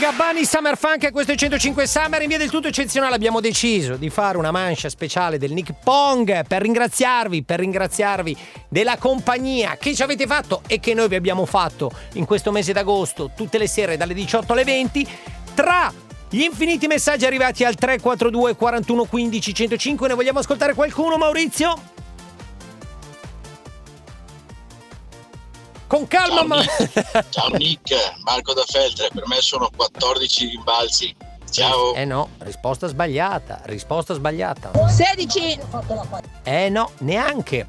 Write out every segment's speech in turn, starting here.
Gabbani, Summer Funk, questo è 105 Summer. In via del tutto eccezionale abbiamo deciso di fare una mancia speciale del Nick Pong per ringraziarvi della compagnia che ci avete fatto e che noi vi abbiamo fatto in questo mese d'agosto, tutte le sere dalle 18 alle 20, tra gli infiniti messaggi arrivati al 342 41 15 105. Ne vogliamo ascoltare qualcuno, Maurizio? Con calma, Ciao Nick, Marco da Feltre, per me sono 14 rimbalzi. Ciao. No, risposta sbagliata. 16. No, neanche.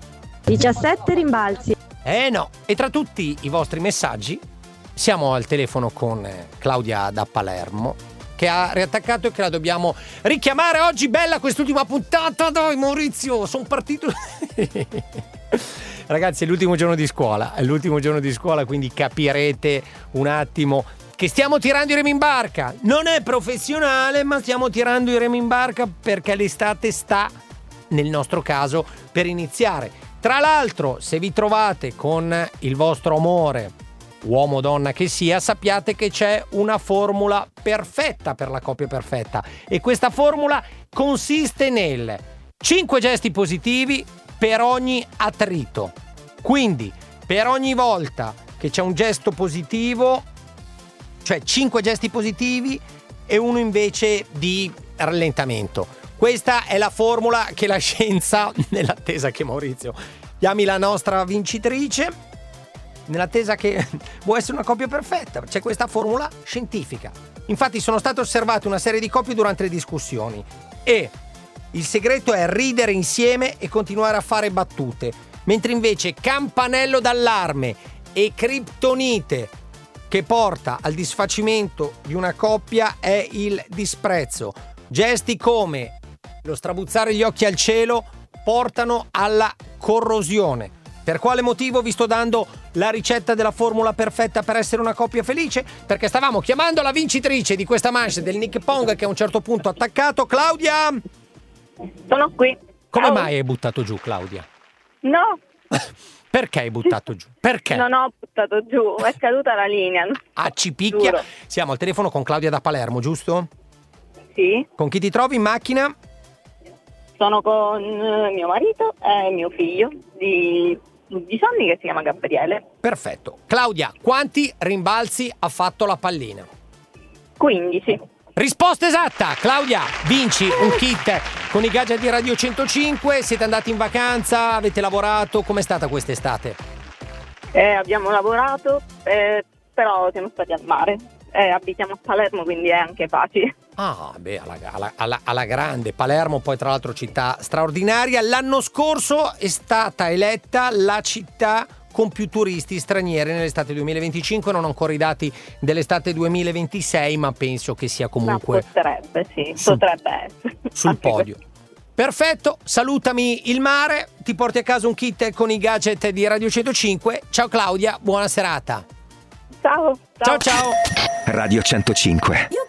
17 rimbalzi. No, e tra tutti i vostri messaggi siamo al telefono con Claudia da Palermo, che ha riattaccato e che la dobbiamo richiamare oggi. Bella quest'ultima puntata, dai Maurizio, sono partito. Ragazzi, è l'ultimo giorno di scuola, quindi capirete un attimo che stiamo tirando i remi in barca. Non è professionale, ma stiamo tirando i remi in barca perché l'estate sta, nel nostro caso, per iniziare. Tra l'altro, se vi trovate con il vostro amore, uomo o donna che sia, sappiate che c'è una formula perfetta per la coppia perfetta. E questa formula consiste nel 5 gesti positivi per ogni attrito. Quindi, per ogni volta che c'è un gesto positivo, cioè 5 gesti positivi e uno invece di rallentamento. Questa è la formula che la scienza, nell'attesa che Maurizio chiami la nostra vincitrice, nell'attesa che vuoi essere una coppia perfetta, c'è questa formula scientifica. Infatti sono state osservate una serie di coppie durante le discussioni e il segreto è ridere insieme e continuare a fare battute, mentre invece campanello d'allarme e criptonite che porta al disfacimento di una coppia è il disprezzo. Gesti come lo strabuzzare gli occhi al cielo portano alla corrosione. Per quale motivo vi sto dando la ricetta della formula perfetta per essere una coppia felice? Perché stavamo chiamando la vincitrice di questa manche del Nick Pong, che a un certo punto ha attaccato. Claudia! Sono qui. Come Ciao. mai hai buttato giù, Claudia? No. Perché hai buttato giù? Perché? Non ho buttato giù, è caduta la linea. Ci picchia. Giuro. Siamo al telefono con Claudia da Palermo, giusto? Sì. Con chi ti trovi in macchina? Sono con mio marito e mio figlio di 11 anni che si chiama Gabriele. Perfetto. Claudia, quanti rimbalzi ha fatto la pallina? 15. Risposta esatta! Claudia, vinci un kit con i gadget di Radio 105. Siete andati in vacanza? Avete lavorato? Com'è stata quest'estate? Abbiamo lavorato, però siamo stati al mare. Abitiamo a Palermo, quindi è anche facile. Alla grande. Palermo, poi tra l'altro città straordinaria. L'anno scorso è stata eletta la città con più turisti stranieri nell'estate 2025. Non ho ancora i dati dell'estate 2026, ma penso che sia comunque potrebbe essere sul podio. Perfetto, salutami il mare, ti porti a casa un kit con i gadget di Radio 105. Ciao Claudia, buona serata. Ciao. Ciao. Radio 105.